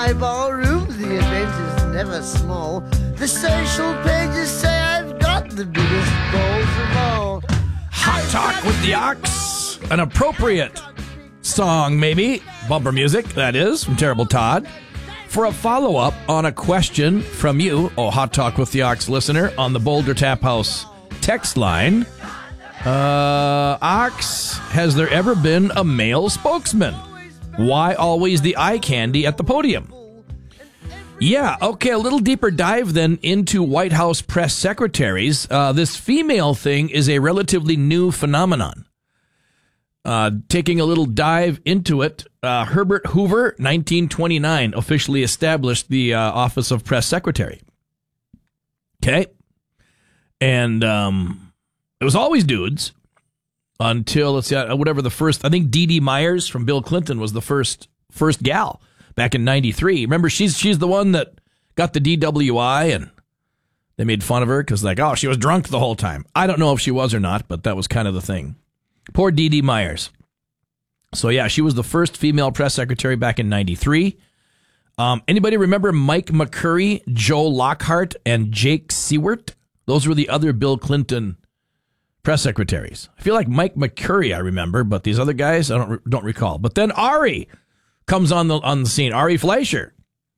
my ballroom. The event is never small. The social pages say I've got the biggest balls of all. Hot Talk with the Ox. An appropriate song, maybe. Bumper music, that is, from Terrible Todd. For a follow-up on a question from you, Hot Talk with the Ox listener, on the Boulder Tap House text line. Ox, has there ever been a male spokesman? Why always the eye candy at the podium? Yeah, okay, a little deeper dive then into White House press secretaries. This female thing is a relatively new phenomenon. Taking a little dive into it, Herbert Hoover, 1929, officially established the office of press secretary. Okay? And it was always dudes until, let's see, whatever the first, I think Dee Dee Myers from Bill Clinton was the first gal back in 93. Remember, she's the one that got the DWI, and they made fun of her because, like, oh, she was drunk the whole time. I don't know if she was or not, but that was kind of the thing. Poor Dee Dee Myers. So, yeah, she was the first female press secretary back in 93. Anybody remember Mike McCurry, Joe Lockhart, and Jake Seward? Those were the other Bill Clinton press secretaries. I feel like Mike McCurry I remember, but these other guys I don't recall. But then Ari comes on the scene. Ari Fleischer.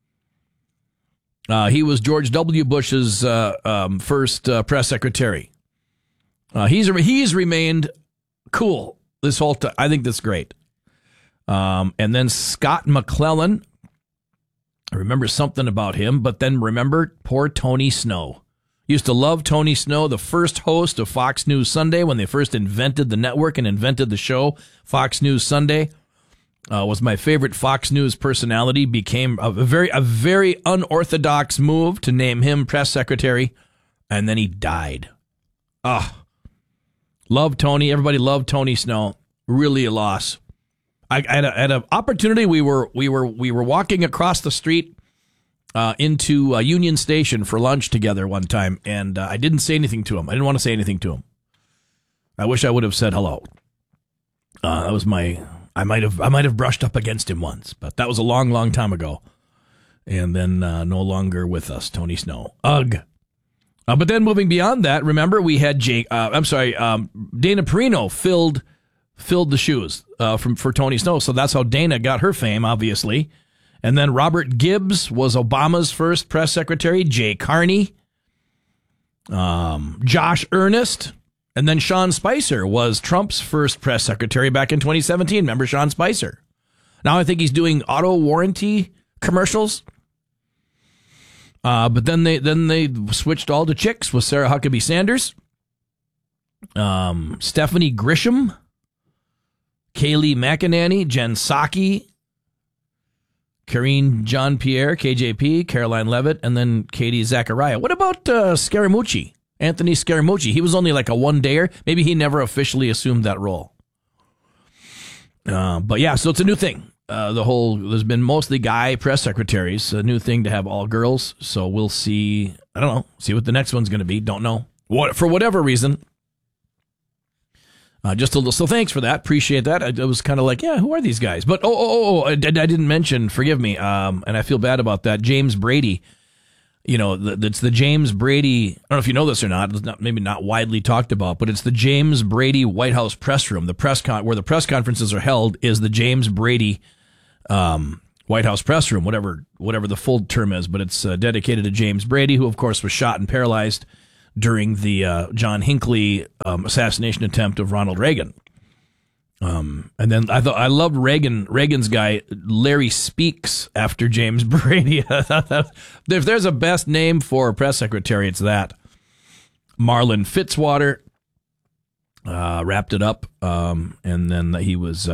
He was George W. Bush's first press secretary. He's remained cool this whole time. I think that's great. And then Scott McClellan. I remember something about him, but then remember poor Tony Snow. Used to love Tony Snow, the first host of Fox News Sunday when they first invented the network and invented the show. Fox News Sunday was my favorite Fox News personality. Became a very unorthodox move to name him press secretary, and then he died. Love Tony. Everybody loved Tony Snow. Really a loss. I had an opportunity. We were walking across the street into Union Station for lunch together one time, and I didn't say anything to him. I didn't want to say anything to him. I wish I would have said hello. That was I might have brushed up against him once, but that was a long time ago. And then no longer with us, Tony Snow. Ugh. But then moving beyond that, remember we had Dana Perino filled the shoes for Tony Snow, so that's how Dana got her fame, obviously. And then Robert Gibbs was Obama's first press secretary. Jay Carney, Josh Earnest, and then Sean Spicer was Trump's first press secretary back in 2017. Remember Sean Spicer? Now I think he's doing auto warranty commercials. But then they switched all to chicks with Sarah Huckabee Sanders, Stephanie Grisham, Kayleigh McEnany, Jen Psaki, Karine Jean-Pierre, KJP, Caroline Levitt, and then Katie Zachariah. What about Scaramucci? Anthony Scaramucci. He was only like a one-dayer. Maybe he never officially assumed that role. But yeah, so it's a new thing. There's been mostly guy press secretaries, a new thing to have all girls. So we'll see. I don't know. See what the next one's going to be. Don't know. For whatever reason. So thanks for that. Appreciate that. I was kind of like, yeah, who are these guys? But I didn't mention, forgive me. And I feel bad about that. James Brady, it's the James Brady. I don't know if you know this or not. It's maybe not widely talked about, but it's the James Brady White House press room. Where the press conferences are held is the James Brady White House press room, whatever the full term is. But it's dedicated to James Brady, who of course was shot and paralyzed during the John Hinckley assassination attempt of Ronald Reagan. And then I loved Reagan's guy, Larry Speaks, after James Brady. If there's a best name for a press secretary, it's that. Marlon Fitzwater wrapped it up, and then he was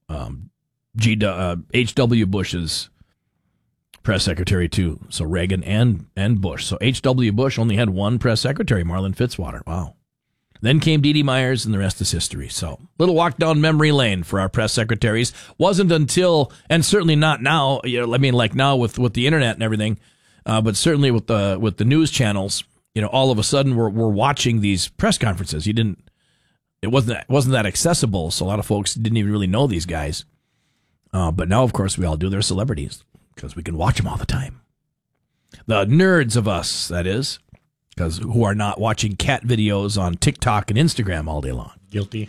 H.W. Bush's press secretary too. So Reagan and Bush. So H.W. Bush only had one press secretary, Marlon Fitzwater. Wow. Then came Dee Dee Myers, and the rest is history. So little walk down memory lane for our press secretaries. Wasn't until, and certainly not now, like now with the internet and everything, but certainly with the news channels, all of a sudden we're watching these press conferences. It wasn't that accessible, so a lot of folks didn't even really know these guys. But now, of course, we all do. They're celebrities. because we can watch them all the time. The nerds of us, that is, because who are not watching cat videos on TikTok and Instagram all day long. Guilty.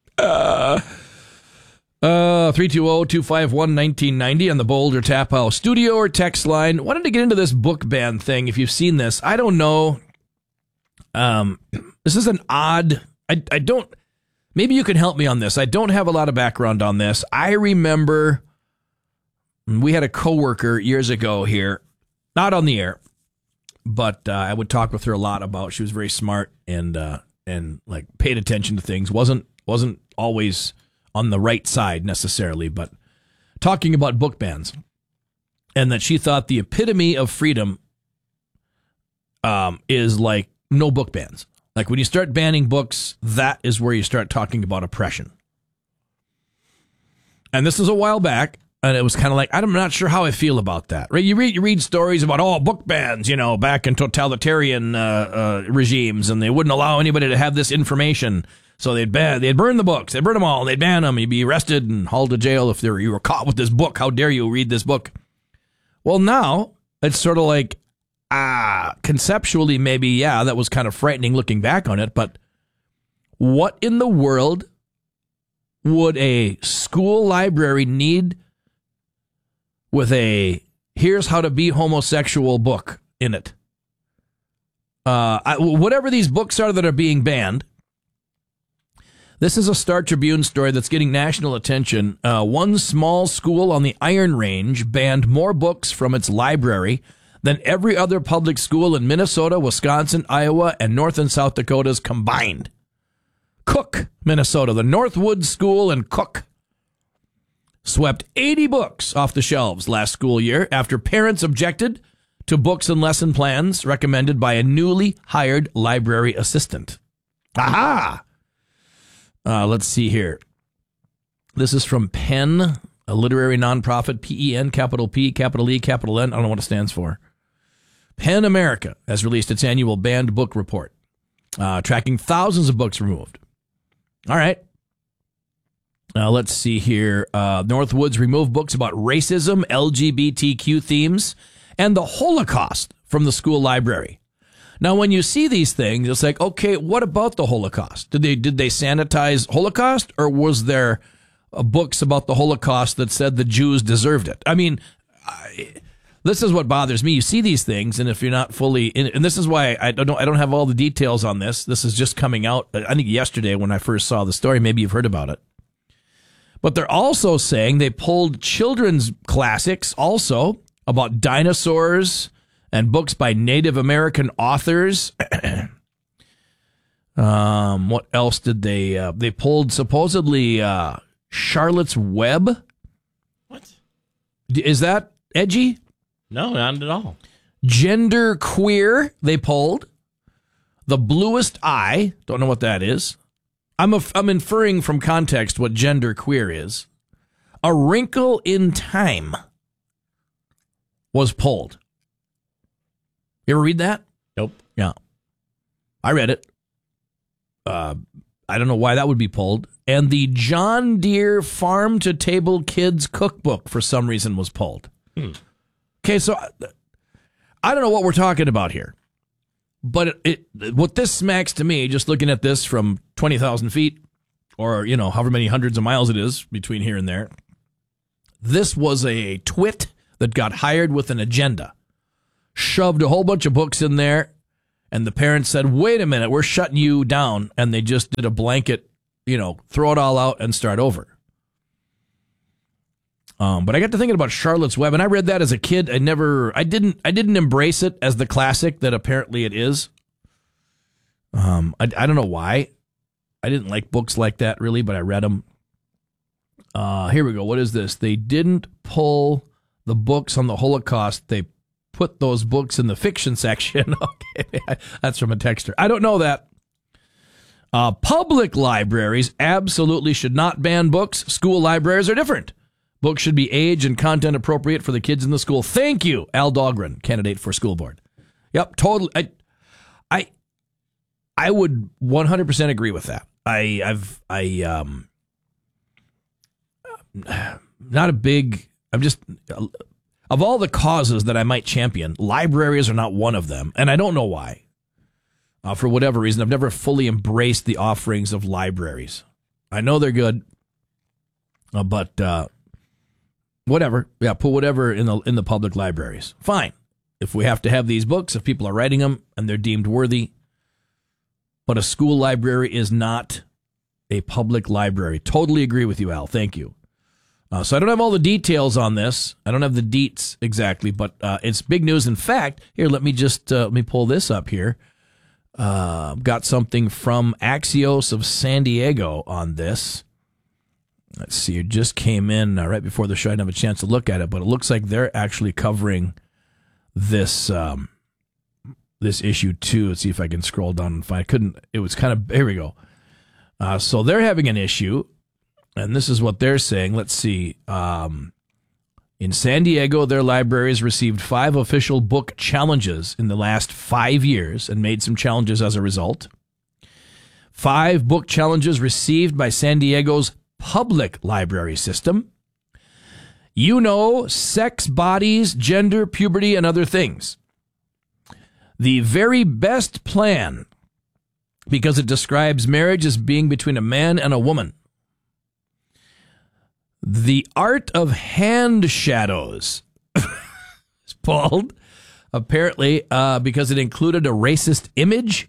320-251-1990 on the Boulder Tap House studio or text line. Wanted to get into this book ban thing. If you've seen this, I don't know. This is an odd. I don't. Maybe you can help me on this. I don't have a lot of background on this. I remember we had a coworker years ago here, not on the air, but I would talk with her a lot about. She was very smart and like paid attention to things. wasn't always on the right side necessarily, but talking about book bans, and that she thought the epitome of freedom is like no book bans. Like when you start banning books, that is where you start talking about oppression. And this was a while back, and it was kind of like, I'm not sure how I feel about that. Right? You read stories about, book bans, back in totalitarian regimes, and they wouldn't allow anybody to have this information. So they'd burn the books, they'd burn them all, they'd ban them, you'd be arrested and hauled to jail if you were caught with this book. How dare you read this book? Well, now it's sort of like, conceptually, maybe, yeah, that was kind of frightening looking back on it, but what in the world would a school library need with a here's how to be homosexual book in it? Whatever these books are that are being banned, this is a Star Tribune story that's getting national attention. One small school on the Iron Range banned more books from its library than every other public school in Minnesota, Wisconsin, Iowa, and North and South Dakotas combined. Cook, Minnesota, the Northwood School in Cook, swept 80 books off the shelves last school year after parents objected to books and lesson plans recommended by a newly hired library assistant. Aha! Let's see here. This is from PEN, a literary nonprofit, PEN, capital P, capital E, capital N. I don't know what it stands for. PEN America has released its annual banned book report, tracking thousands of books removed. All right. Let's see here. Northwoods removed books about racism, LGBTQ themes, and the Holocaust from the school library. Now, when you see these things, it's like, okay, what about the Holocaust? Did they sanitize Holocaust, or was there books about the Holocaust that said the Jews deserved it? I mean, this is what bothers me. You see these things, and if you're not fully in, and this is why I don't have all the details on this. This is just coming out, I think, yesterday when I first saw the story. Maybe you've heard about it. But they're also saying they pulled children's classics also about dinosaurs and books by Native American authors. What else did they pulled supposedly Charlotte's Web. What? Is that edgy? No, not at all. Gender Queer, they pulled. The Bluest Eye, don't know what that is. I'm inferring from context what gender queer is. A Wrinkle in Time was pulled. You ever read that? Nope. Yeah. I read it. I don't know why that would be pulled. And the John Deere Farm to Table Kids Cookbook, for some reason, was pulled. Okay, so I don't know what we're talking about here. But what this smacks to me, just looking at this from 20,000 feet, or, however many hundreds of miles it is between here and there, this was a twit that got hired with an agenda, shoved a whole bunch of books in there, and the parents said, wait a minute, we're shutting you down, and they just did a blanket, throw it all out and start over. But I got to thinking about Charlotte's Web, and I read that as a kid. I didn't embrace it as the classic that apparently it is. I don't know why. I didn't like books like that really, but I read them. Here we go. What is this? They didn't pull the books on the Holocaust. They put those books in the fiction section. Okay, that's from a texter. I don't know that. Public libraries absolutely should not ban books. School libraries are different. Books should be age and content appropriate for the kids in the school. Thank you, Al Dahlgren, candidate for school board. Yep, totally. I would 100% agree with that. Not a big. of all the causes that I might champion, libraries are not one of them, and I don't know why. For whatever reason, I've never fully embraced the offerings of libraries. I know they're good, but whatever. Yeah, put whatever in the public libraries. Fine. If we have to have these books, if people are writing them and they're deemed worthy, but a school library is not a public library. Totally agree with you, Al. Thank you. So I don't have all the details on this. I don't have the deets exactly, but it's big news. In fact, here, let me pull this up here. Got something from Axios of San Diego on this. Let's see, it just came in right before the show. I didn't have a chance to look at it, but it looks like they're actually covering this this issue too. Let's see if I can scroll down and find. It was kind of, here we go. So they're having an issue, and this is what they're saying. Let's see. In San Diego, their libraries received 5 official book challenges in the last 5 years and made some challenges as a result. 5 book challenges received by San Diego's public library system. You know, sex, bodies, gender, puberty, and other things. The Very Best Plan, because it describes marriage as being between a man and a woman. The Art of Hand Shadows is pulled, apparently, because it included a racist image.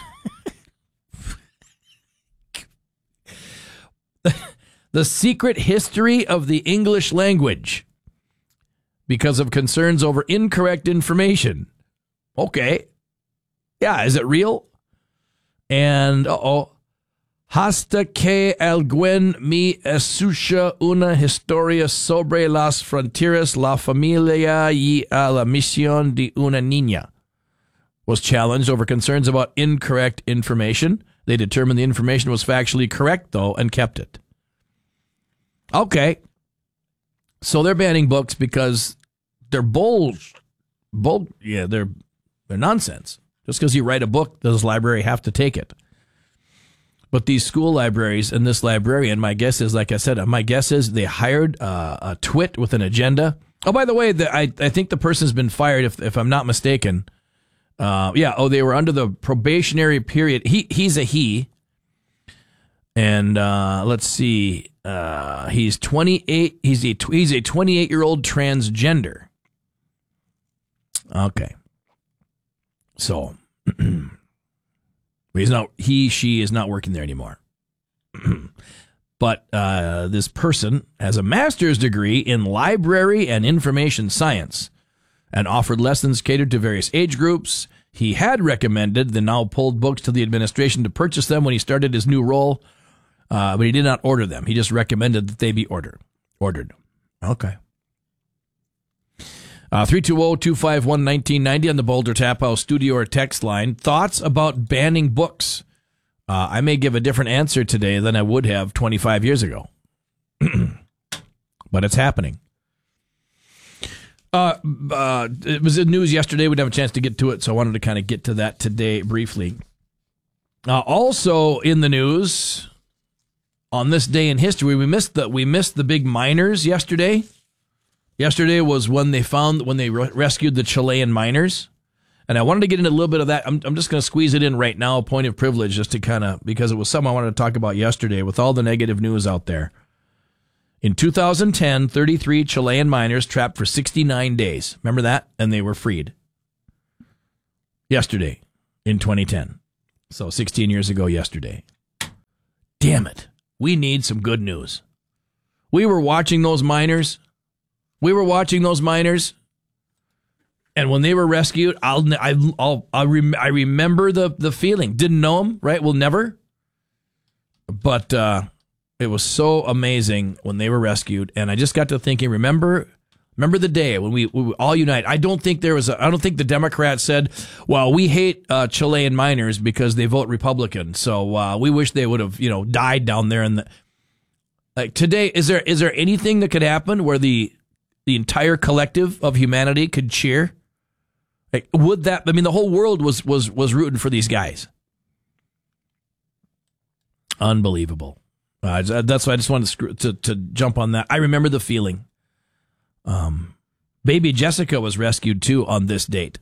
The Secret History of the English Language, because of concerns over incorrect information. Okay. Yeah, is it real? And, Hasta que alguien me escucha una historia sobre las fronteras, la familia y la misión de una niña, was challenged over concerns about incorrect information. They determined the information was factually correct, though, and kept it. Okay. So they're banning books because they're they're nonsense. Just because you write a book, does the library have to take it? But these school libraries and this librarian, my guess is, like I said, they hired a twit with an agenda. Oh, by the way, I think the person's been fired, if I'm not mistaken. They were under the probationary period. He's a he. And let's see, he's 28. He's a 28-year-old transgender. Okay. So... She is not working there anymore. But this person has a master's degree in library and information science and offered lessons catered to various age groups. He had recommended the now pulled books to the administration to purchase them when he started his new role, but he did not order them. He just recommended that they be ordered. Okay. 320-251-1990 on the Boulder Tap House studio or text line. Thoughts about banning books? I may give a different answer today than I would have 25 years ago. But it's happening. It was in news yesterday. We didn't have a chance to get to it, so I wanted to kind of get to that today briefly. Also in the news, on this day in history, we missed the big miners yesterday. Yesterday was when they rescued the Chilean miners, and I wanted to get into a little bit of that. I'm just going to squeeze it in right now, a point of privilege, just to kind of, because it was something I wanted to talk about yesterday with all the negative news out there. In 2010, 33 Chilean miners trapped for 69 days. Remember that? And they were freed. Yesterday, in 2010. So 16 years ago yesterday. Damn it. We need some good news. We were watching those miners. And when they were rescued, I remember the feeling. Didn't know them, right? We'll never. But it was so amazing when they were rescued, and I just got to thinking. Remember the day when we all unite. I don't think the Democrats said, "Well, we hate Chilean miners because they vote Republican, so we wish they would have died down there." And like today, is there anything that could happen where the entire collective of humanity could cheer? Like, would that? I mean, the whole world was rooting for these guys. Unbelievable. That's why I just wanted to jump on that. I remember the feeling. Baby Jessica was rescued, too, on this date.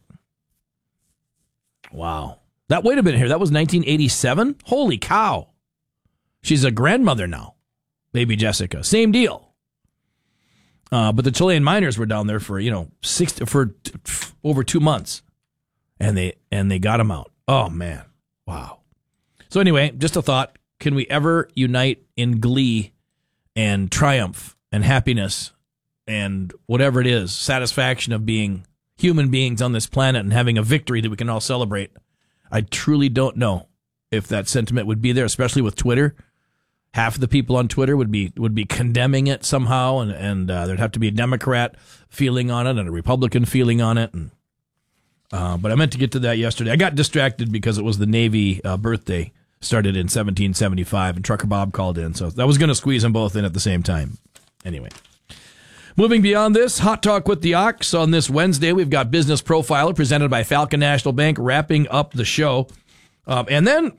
Wow. Wait a minute here. That was 1987? Holy cow. She's a grandmother now. Baby Jessica. Same deal. But the Chilean miners were down there for, for over 2 months. And they got him out. Oh, man. Wow. So anyway, just a thought. Can we ever unite in glee and triumph and happiness and whatever it is, satisfaction of being human beings on this planet and having a victory that we can all celebrate? I truly don't know if that sentiment would be there, especially with Twitter. Half of the people on Twitter would be condemning it somehow, and there'd have to be a Democrat feeling on it and a Republican feeling on it. And but I meant to get to that yesterday. I got distracted because it was the Navy birthday, started in 1775, and Trucker Bob called in, so I was going to squeeze them both in at the same time. Anyway. Moving beyond this, Hot Talk with the Ox. On this Wednesday, we've got Business Profiler presented by Falcon National Bank wrapping up the show. And then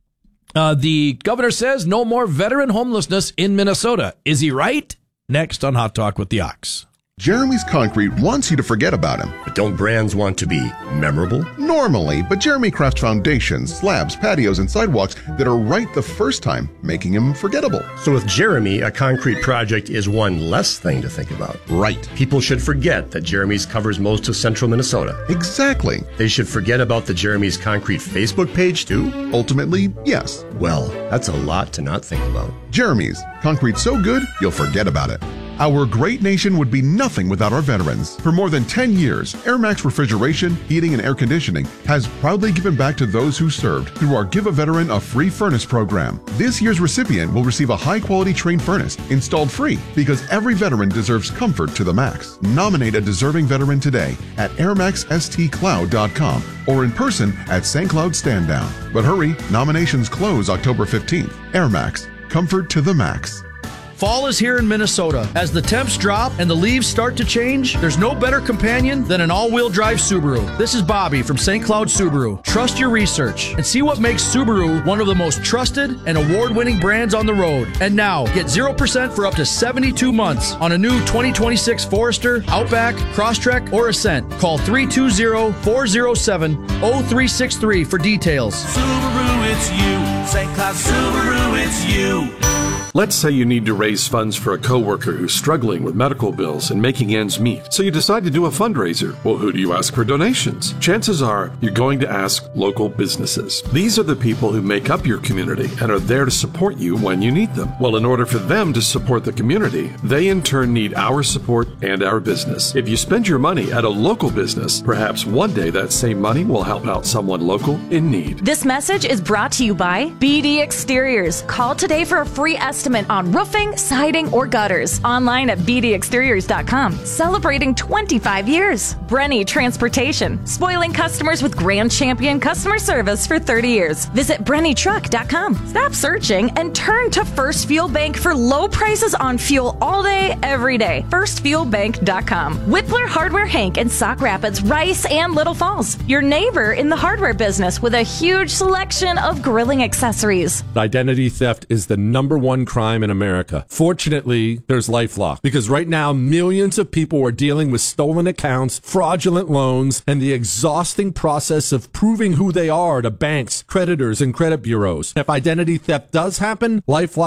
the governor says no more veteran homelessness in Minnesota. Is he right? Next on Hot Talk with the Ox. Jeremy's Concrete wants you to forget about him. But don't brands want to be memorable? Normally, but Jeremy crafts foundations, slabs, patios, and sidewalks that are right the first time, making him forgettable. So with Jeremy, a concrete project is one less thing to think about. Right. People should forget that Jeremy's covers most of central Minnesota. Exactly. They should forget about the Jeremy's Concrete Facebook page, too? Ultimately, yes. Well, that's a lot to not think about. Jeremy's Concrete so good, you'll forget about it. Our great nation would be nothing without our veterans. For more than 10 years, AirMax Refrigeration, Heating, and Air Conditioning has proudly given back to those who served through our Give a Veteran a Free Furnace program. This year's recipient will receive a high-quality Trane furnace installed free because every veteran deserves comfort to the max. Nominate a deserving veteran today at airmaxstcloud.com or in person at St. Cloud Stand Down. But hurry, nominations close October 15th. AirMax, comfort to the max. Fall is here in Minnesota. As the temps drop and the leaves start to change, there's no better companion than an all-wheel drive Subaru. This is Bobby from St. Cloud Subaru. Trust your research and see what makes Subaru one of the most trusted and award-winning brands on the road. And now, get 0% for up to 72 months on a new 2026 Forester, Outback, Crosstrek, or Ascent. Call 320-407-0363 for details. Subaru, it's you. St. Cloud Subaru, it's you. Let's say you need to raise funds for a coworker who's struggling with medical bills and making ends meet. So you decide to do a fundraiser. Well, who do you ask for donations? Chances are you're going to ask local businesses. These are the people who make up your community and are there to support you when you need them. Well, in order for them to support the community, they in turn need our support and our business. If you spend your money at a local business, perhaps one day that same money will help out someone local in need. This message is brought to you by BD Exteriors. Call today for a free estimate on roofing, siding, or gutters. Online at bdexteriors.com. Celebrating 25 years. Brenny Transportation. Spoiling customers with Grand Champion customer service for 30 years. Visit brennytruck.com. Stop searching and turn to First Fuel Bank for low prices on fuel all day, every day. FirstFuelBank.com. Whippler Hardware Hank in Sauk Rapids, Rice, and Little Falls. Your neighbor in the hardware business with a huge selection of grilling accessories. Identity theft is the #1 crime in America. Fortunately, there's LifeLock, because right now millions of people are dealing with stolen accounts, fraudulent loans, and the exhausting process of proving who they are to banks, creditors, and credit bureaus. If identity theft does happen, LifeLock